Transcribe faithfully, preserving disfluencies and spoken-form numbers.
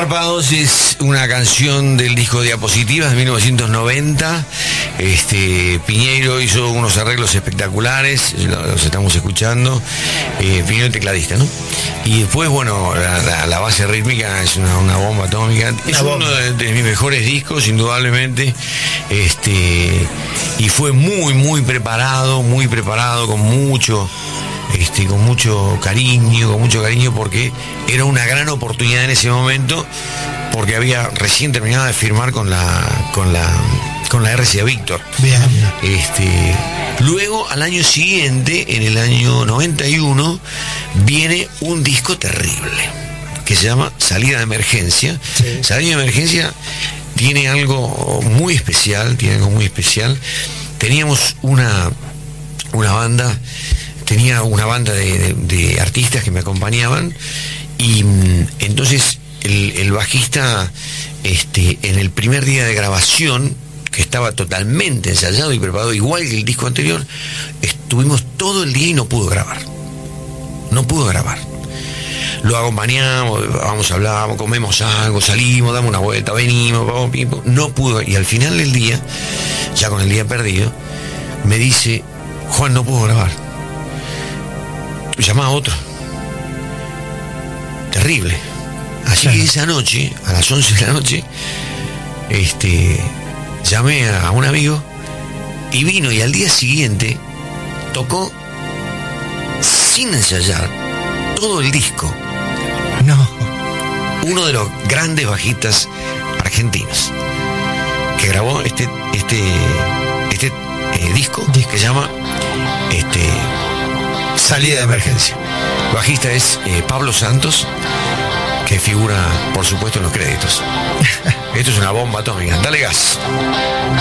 Párpados es una canción del disco Diapositivas de mil novecientos noventa. Este, Piñeiro hizo unos arreglos espectaculares, los estamos escuchando. Eh, Piñeiro tecladista, ¿no? Y después, bueno, la, la, la base rítmica es una, una bomba atómica. Es bomba. uno de, de mis mejores discos, indudablemente. Este, y fue muy, muy preparado, muy preparado, con mucho... Este, con mucho cariño, con mucho cariño, porque era una gran oportunidad en ese momento, porque había recién terminado de firmar con la con la con la R C A Víctor. Bien. Este, luego, al año siguiente, en el año noventa y uno, viene un disco terrible que se llama Salida de Emergencia. Sí. Salida de Emergencia tiene algo muy especial, tiene algo muy especial. Teníamos una una banda tenía una banda de, de, de artistas que me acompañaban, y mm, entonces el, el bajista, este, en el primer día de grabación, que estaba totalmente ensayado y preparado, igual que el disco anterior, estuvimos todo el día y no pudo grabar. No pudo grabar. Lo acompañamos, vamos a hablar, comemos algo, salimos, damos una vuelta, venimos, vamos, pim, pum. No pudo. Y al final del día, ya con el día perdido, me dice: Juan, no puedo grabar. Llamá a otro. Terrible. Así que esa noche, a las once de la noche, este, llamé a un amigo y vino, y al día siguiente tocó sin ensayar todo el disco. No. Uno de los grandes bajistas argentinos que grabó este este este eh, disco, disco que se llama este Salida de Emergencia. El bajista es eh, Pablo Santos, que figura, por supuesto, en los créditos. Esto es una bomba atómica. Dale gas.